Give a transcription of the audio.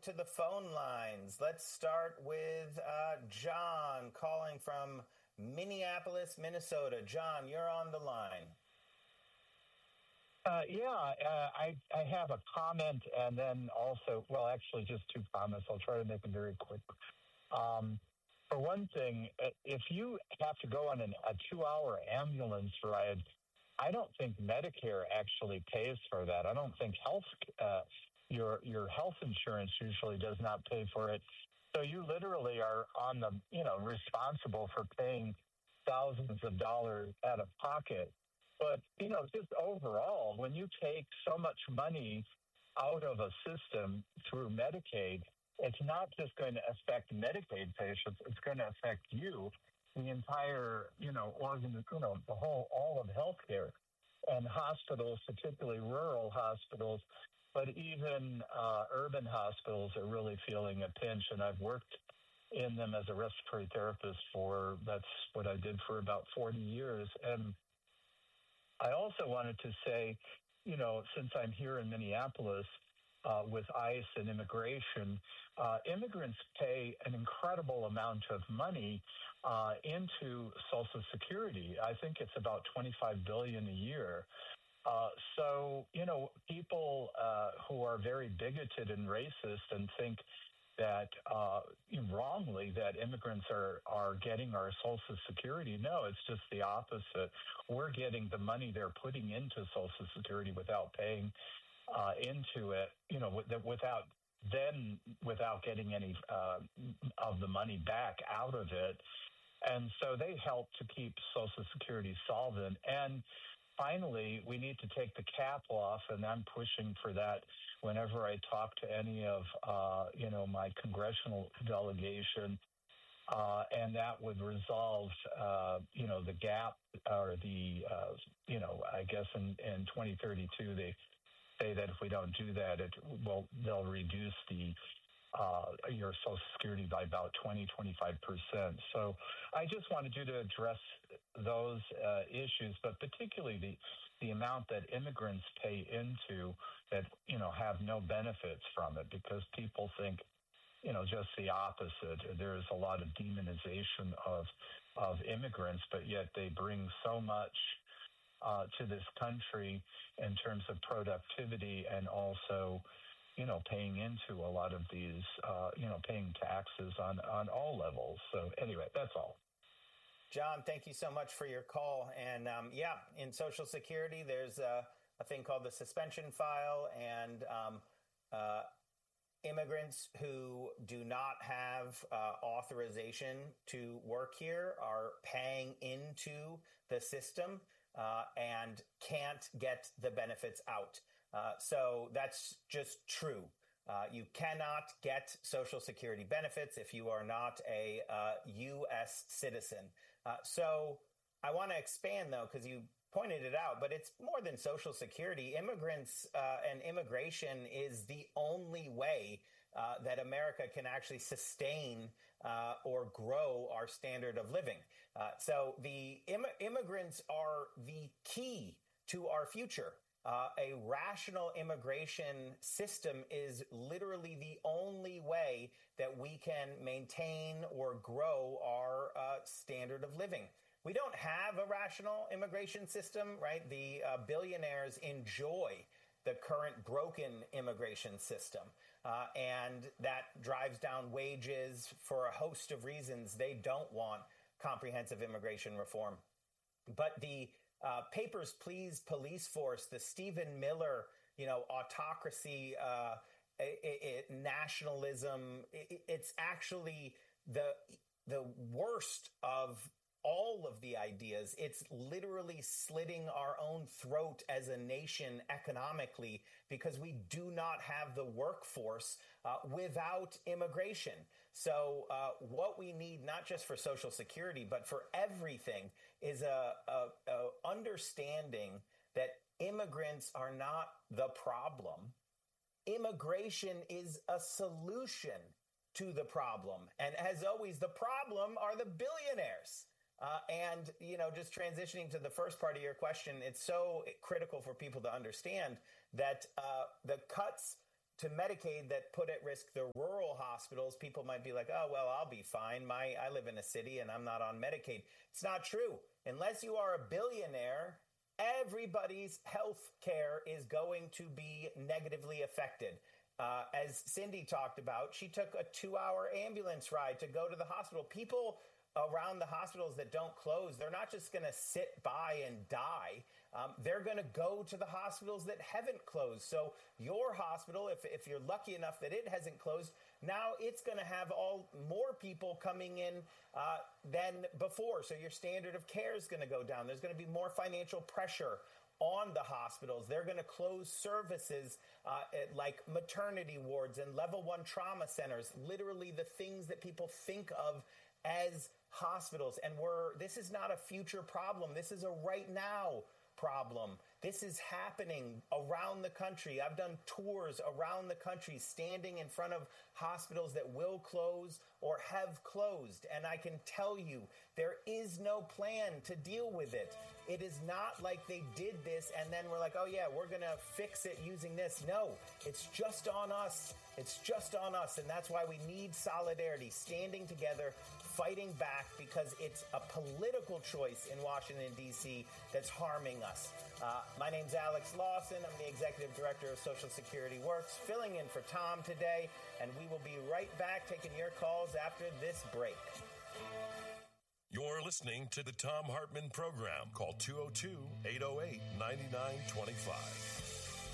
to the phone lines. Let's start with John calling from Minneapolis, Minnesota. John, you're on the line. I have a comment and then also, well, actually just two comments. I'll try to make them very quick. For one thing, if you have to go on a 2-hour ambulance ride, I don't think Medicare actually pays for that. I don't think your health insurance usually does not pay for it. So you literally are on the, responsible for paying thousands of dollars out of pocket. But, just overall, when you take so much money out of a system through Medicaid, it's not just going to affect Medicaid patients. It's going to affect you, the entire, all of healthcare and hospitals, particularly rural hospitals, but even urban hospitals are really feeling a pinch. And I've worked in them as a respiratory therapist that's what I did for about 40 years. And I also wanted to say, since I'm here in Minneapolis with ICE and immigration, immigrants pay an incredible amount of money into Social Security. I think it's about $25 billion a year. So, people who are very bigoted and racist and think that wrongly that immigrants are getting our Social Security. No, it's just the opposite. We're getting the money they're putting into Social Security without paying into it, without getting any of the money back out of it. And so they help to keep Social Security solvent. And finally, we need to take the cap off, and I'm pushing for that whenever I talk to any of, my congressional delegation, and that would resolve, the gap or I guess in 2032, they say that if we don't do that, they'll reduce your Social Security by about 20-25%. So I just wanted you to address those issues, but particularly the amount that immigrants pay into that, have no benefits from it, because people think, just the opposite. There is a lot of demonization of immigrants, but yet they bring so much to this country in terms of productivity and also, paying into a lot of these, paying taxes on all levels. So anyway, that's all. John, thank you so much for your call. And in Social Security, there's a thing called the suspension file, and immigrants who do not have authorization to work here are paying into the system and can't get the benefits out. So that's just true. You cannot get Social Security benefits if you are not a U.S. citizen. So I want to expand, though, because you pointed it out, but it's more than Social Security. Immigrants and immigration is the only way that America can actually sustain or grow our standard of living. So the immigrants are the key to our future. A rational immigration system is literally the only way that we can maintain or grow our standard of living. We don't have a rational immigration system, right? The billionaires enjoy the current broken immigration system, and that drives down wages for a host of reasons. They don't want comprehensive immigration reform. But the Papers, Please police force, the Stephen Miller, autocracy, nationalism, it's actually the worst of all of the ideas. It's literally slitting our own throat as a nation economically because we do not have the workforce without immigration. So what we need, not just for Social Security, but for everything, is a understanding that immigrants are not the problem. Immigration is a solution to the problem. And as always, the problem are the billionaires. And, just transitioning to the first part of your question, it's so critical for people to understand that the cuts to Medicaid that put at risk the rural hospitals. People might be like, oh, well, I'll be fine. I live in a city and I'm not on Medicaid. It's not true. Unless you are a billionaire, everybody's health care is going to be negatively affected. As Cindy talked about, she took a 2-hour ambulance ride to go to the hospital. People around the hospitals that don't close, they're not just going to sit by and die. They're going to go to the hospitals that haven't closed. So your hospital, if you're lucky enough that it hasn't closed, now it's going to have more people coming in than before. So your standard of care is going to go down. There's going to be more financial pressure on the hospitals. They're going to close services like maternity wards and level 1 trauma centers, literally the things that people think of as hospitals. And this is not a future problem. This is a right now problem. This is happening around the country. I've done tours around the country, standing in front of hospitals that will close or have closed. And I can tell you, there is no plan to deal with it. It is not like they did this and then we're like, oh yeah, we're going to fix it using this. No, it's just on us. It's just on us. And that's why we need solidarity, standing together, fighting back, because it's a political choice in Washington, D.C. that's harming us. My name's Alex Lawson. I'm the Executive Director of Social Security Works, filling in for Tom today, and we will be right back taking your calls after this break. You're listening to the Thom Hartmann Program. Call 202-808-9925.